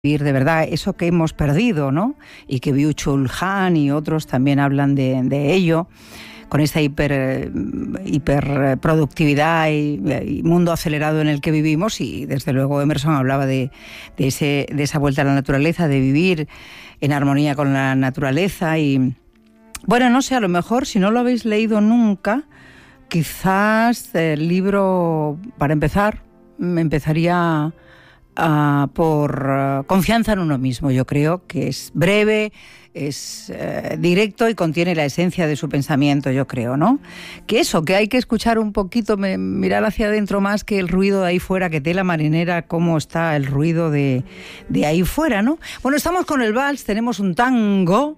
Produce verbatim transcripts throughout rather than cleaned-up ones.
vivir de verdad eso que hemos perdido, ¿no? Y que Byung-Chul Han y otros también hablan de, de ello, con esta hiper, hiperproductividad y, y mundo acelerado en el que vivimos. Y desde luego Emerson hablaba de, de, ese, de esa vuelta a la naturaleza, de vivir en armonía con la naturaleza. Y bueno, no sé, a lo mejor si no lo habéis leído nunca, quizás el libro, para empezar, me empezaría Uh, por uh, Confianza en uno mismo. Yo creo que es breve, es uh, directo y contiene la esencia de su pensamiento, yo creo, ¿no? Que eso, que hay que escuchar un poquito, me, mirar hacia adentro más que el ruido de ahí fuera, que tela marinera, cómo está el ruido de, de ahí fuera, ¿no? Bueno, estamos con el vals, tenemos un tango,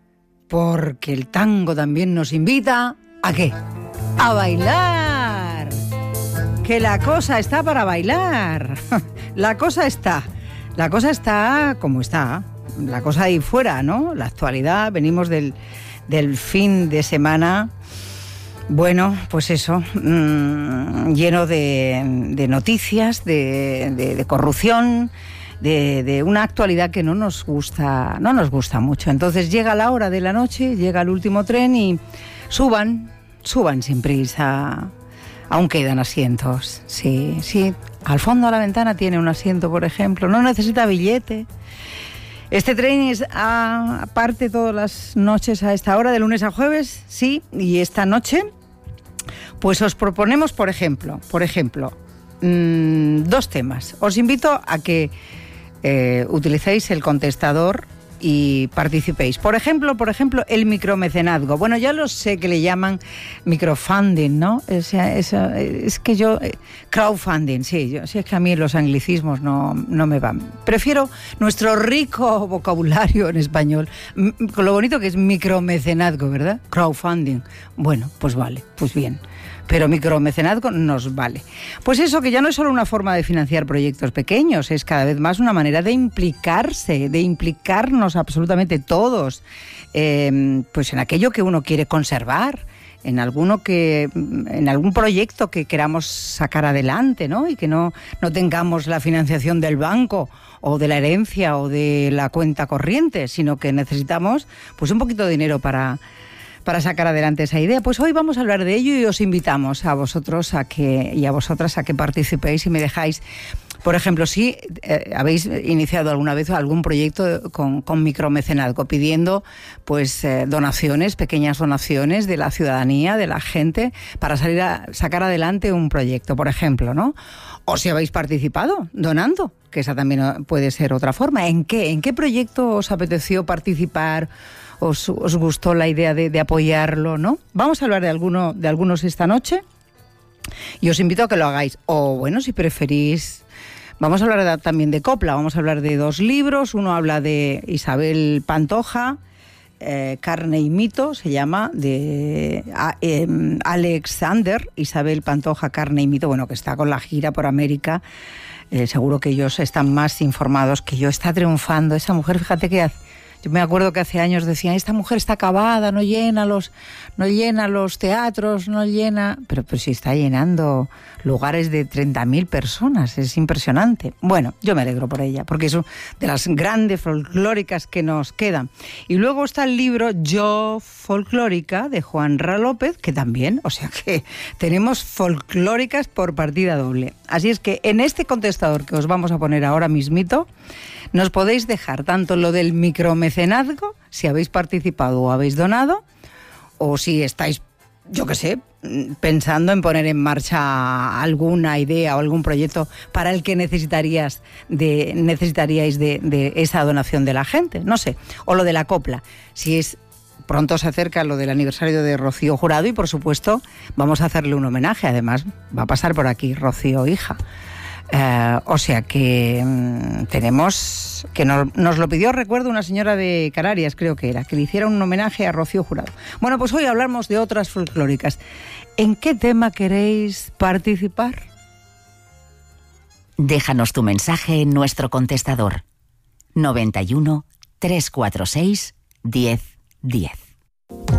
porque el tango también nos invita ¿a qué? ¡A bailar! Que la cosa está para bailar. La cosa está. La cosa está como está. La cosa ahí fuera, ¿no? La actualidad. Venimos del, del fin de semana. Bueno, pues eso. Mmm, lleno de, de noticias, de, de, de corrupción, de, de una actualidad que no nos gusta, no nos gusta mucho. Entonces llega la hora de la noche, llega el último tren y suban, suban sin prisa. Aún quedan asientos, sí, sí. Al fondo de la ventana tiene un asiento, por ejemplo. No necesita billete. Este tren es aparte todas las noches a esta hora, de lunes a jueves, sí. Y esta noche, pues os proponemos, por ejemplo, por ejemplo, mmm, dos temas. Os invito a que eh, utilicéis el contestador y participéis. Por ejemplo, por ejemplo, el micromecenazgo. Bueno, ya lo sé que le llaman microfunding, ¿no? O sea, es, es que yo... Crowdfunding, sí. Yo, sí, es que a mí los anglicismos no, no me van. Prefiero nuestro rico vocabulario en español, con lo bonito que es micromecenazgo, ¿verdad? Crowdfunding. Bueno, pues vale, pues bien. Pero micromecenazgo nos vale. Pues eso, que ya no es solo una forma de financiar proyectos pequeños, es cada vez más una manera de implicarse, de implicarnos absolutamente todos, eh, pues en aquello que uno quiere conservar, en alguno que, en algún proyecto que queramos sacar adelante, ¿no? Y que no, no tengamos la financiación del banco o de la herencia o de la cuenta corriente, sino que necesitamos pues un poquito de dinero para... para sacar adelante esa idea. Pues hoy vamos a hablar de ello y os invitamos a vosotros a que, y a vosotras a que participéis y me dejáis, por ejemplo, si eh, habéis iniciado alguna vez algún proyecto con, con micromecenazgo, pidiendo pues eh, donaciones, pequeñas donaciones de la ciudadanía, de la gente, para salir a sacar adelante un proyecto, por ejemplo, ¿no? O si habéis participado donando, que esa también puede ser otra forma. ¿En qué? ¿En qué proyecto os apeteció participar? Os, os gustó la idea de, de apoyarlo, ¿no? Vamos a hablar de, alguno, de algunos esta noche y os invito a que lo hagáis. O bueno, si preferís, vamos a hablar de, también de copla, vamos a hablar de dos libros. Uno habla de Isabel Pantoja, eh, Carne y Mito, se llama, de a, eh, Alexander, Isabel Pantoja, Carne y Mito, bueno, que está con la gira por América. Eh, seguro que ellos están más informados que yo. Está triunfando esa mujer, fíjate que hace... Yo me acuerdo que hace años decían, esta mujer está acabada, no llena los, no llena los teatros, no llena... Pero, pero sí está llenando lugares de treinta mil personas, es impresionante. Bueno, yo me alegro por ella, porque es una de las grandes folclóricas que nos quedan. Y luego está el libro Yo Folclórica, de Juan Ra López, que también, o sea que tenemos folclóricas por partida doble. Así es que en este contestador que os vamos a poner ahora mismito, nos podéis dejar tanto lo del micromecenazgo, si habéis participado o habéis donado, o si estáis, yo qué sé, pensando en poner en marcha alguna idea o algún proyecto para el que necesitarías de, necesitaríais de, de esa donación de la gente, no sé, o lo de la copla, si es... Pronto se acerca lo del aniversario de Rocío Jurado y, por supuesto, vamos a hacerle un homenaje. Además, va a pasar por aquí Rocío, hija. Uh, o sea que um, tenemos... que no, nos lo pidió, recuerdo, una señora de Canarias, creo que era, que le hiciera un homenaje a Rocío Jurado. Bueno, pues hoy hablamos de otras folclóricas. ¿En qué tema queréis participar? Déjanos tu mensaje en nuestro contestador. noventa y uno, trescientos cuarenta y seis, diez diez.